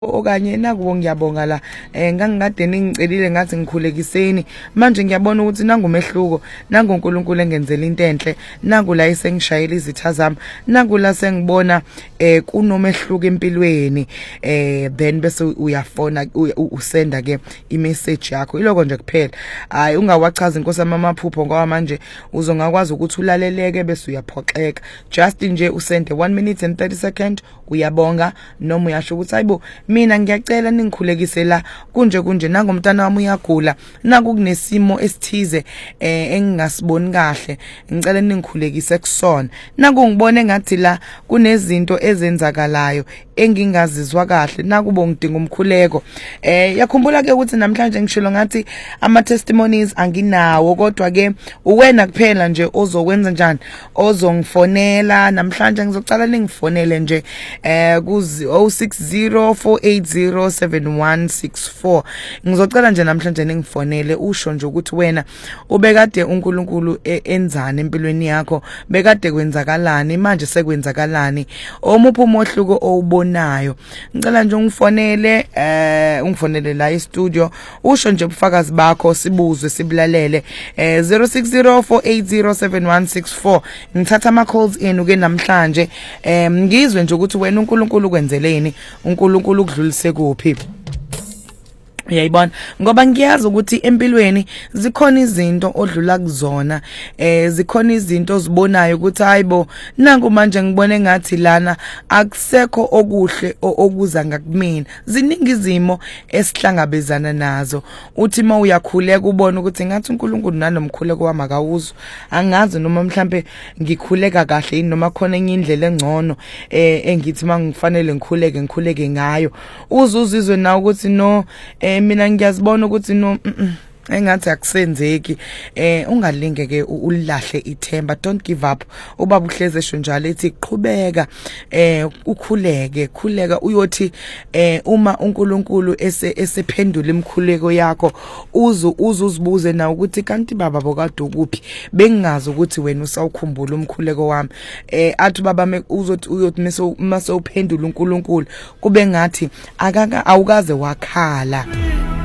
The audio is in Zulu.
okanye nakubo ngiyabonga la ngangikade ningicelile ngathi ngikhulekiseni manje ngiyabona ukuthi nangumehluko nangu uNkulunkulu engenzela into enhle nangu la isengishayela izitha zami nangu la sengibona kunomehluko empilweni then bese uyafona usenda ke imessage yakho iloko nje kuphela hayi ungawachaza inkosi amaphupho ngoba manje uzongakwazi ukuthi ulaleleke bese uyaphoxeka just nje usende 1 minute and 30 seconds uyabonga noma uyasho ukuthi hayibo mina ngiyacela ningikhulekise la kunje nangomntana wami uyagula naku kunesimo esithize engingasiboni kahle ngicela ningikhulekise kusona naku ngibone ngathi la kunezinto ezenzakalayo engingazizwa kahle nakubo ngidinga umkhuleko yakhumbula ke ukuthi namhlanje ngishilo ngathi ama testimonies anginawo kodwa ke uwena kuphela nje ozokwenza njani ozongifonela namhlanje ngizocala ningifonele nje ku 0604807164 ngizocela nje namhlanje ningifonele usho nje ukuthi wena ubekade uNkulunkulu enzana empilweni yakho bekade kwenzakalani manje sekwenzakalani omuphi umohluko owubonayo ngicela nje ungifonele la e-studio usho nje ubufakazi bakho sibuzwe sibulalele 0604807164 ngithatha ama calls enu ke namhlanje ngizwe nje ukuthi wena uNkulunkulu kwenzeleni uNkulunkulu ukudlulise kuphi uyayibona ngoba ngiyazi ukuthi empilweni zikhona izinto odlula kuzona zikhona izinto ozibonayo ukuthi hayibo nangu manje ngibone ngathi lana akusekho okuhle okuza ngakumina ziningi izimo esihlangabezana nazo uthi mawuyakhuleka ubone ukuthi ngathi uNkulunkulu nanomkhuleko wami akawuzwa angazi noma mhlambe ngikhuleka kahle yini noma khona enye indlela engcono engithi mangifanele ngikhuleke ngayo uzizwe nawe ukuthi no mina ngiyazibona ukuthi no engathi akusenzeki ungalinge ke ulahle ithemba don't give up ubaba uhleze esho njalo ethi qhubeka khuleka uyothi uma uNkulunkulu esephendula imkhuleko yakho uzuzibuze na ukuthi kanti baba bokade ukuphi bengingazi ukuthi wena usawukhumbula umkhuleko wami athi baba uyothi mase uphendula uNkulunkulu kube ngathi awukaze wakhala